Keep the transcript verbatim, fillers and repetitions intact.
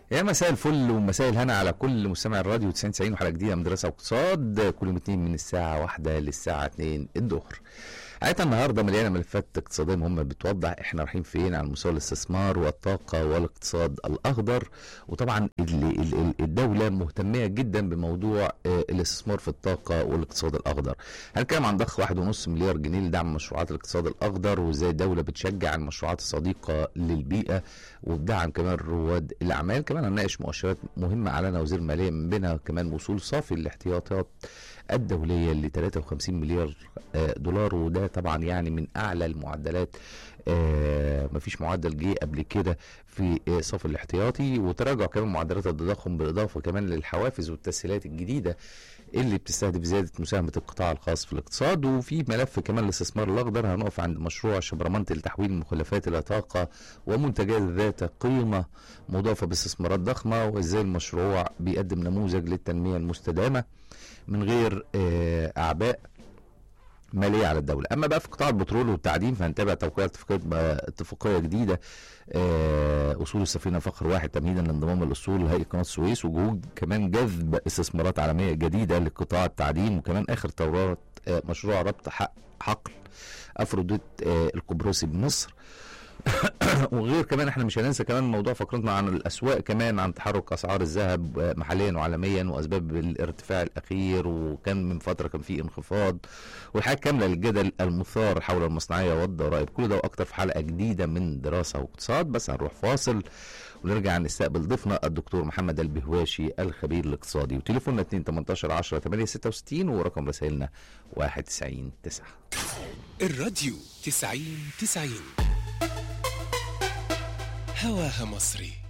يا مساء الفل ومساء الهنا على كل مستمع الراديو تسعين تسعين وحلقه جديده من دراسه واقتصاد كل يوم اثنين من الساعه واحدة للساعه اتنين الظهر. حلقتنا النهارده مليانه ملفات اقتصاديه مهمه بتوضح احنا رايحين فين على مستوى الاستثمار والطاقه والاقتصاد الاخضر. وطبعا الدوله مهتميه جدا بموضوع الاستثمار في الطاقه والاقتصاد الاخضر. هنتكلم عن ضخ واحد ونص مليار جنيه لدعم مشروعات الاقتصاد الاخضر وازاي الدوله بتشجع المشروعات الصديقه للبيئه وبدعم كمان رواد الاعمال. كمان هنناقش مؤشرات مهمه اعلنها وزير الماليه من بينها كمان وصول صافي الاحتياطات الدوليه ل ثلاثة وخمسين مليار دولار، وده طبعا يعني من اعلى المعدلات. آه مفيش معدل جه قبل كده في آه صافي الاحتياطي، وتراجع كمان معدلات التضخم بالاضافه كمان للحوافز والتسهيلات الجديده اللي بتستهدف زياده مساهمه القطاع الخاص في الاقتصاد. وفي ملف كمان الاستثمار الاخضر هنقف عند مشروع شبرمنت لتحويل المخلفات الى طاقه ومنتجات ذات قيمه مضافه باستثمارات ضخمه، وازاي المشروع بيقدم نموذج للتنميه المستدامه من غير آه اعباء ماليه على الدوله. اما بقى في قطاع البترول والتعدين فهنتابع توقيع اتفاقيه اتفاقيه جديده آه اصول السفينه فخر واحد تمهيدا لانضمام الاصول لهيئه قناه السويس، وجهود كمان جذب استثمارات عالميه جديده لقطاع التعدين، وكمان اخر تورات آه مشروع ربط حق حقل افروديت آه القبرصي بمصر. وغير كمان احنا مش هننسى كمان موضوع فقرتنا عن الاسواق، كمان عن تحرك اسعار الذهب محليا وعالميا واسباب الارتفاع الاخير، وكان من فتره كان في انخفاض، والحاجه كامله للجدل المثار حول المصنعيه والضرائب. كل ده واكتر في حلقه جديده من دراسه واقتصاد. بس هنروح فاصل ونرجع نستقبل ضيفنا الدكتور محمد البهواشي الخبير الاقتصادي، وتليفوننا اتنين تمنتاشر عشرة تمانية ستة وستين ورقم رسائلنا واحد تسعين تسعة. الراديو تسعين تسعين هواها مصري.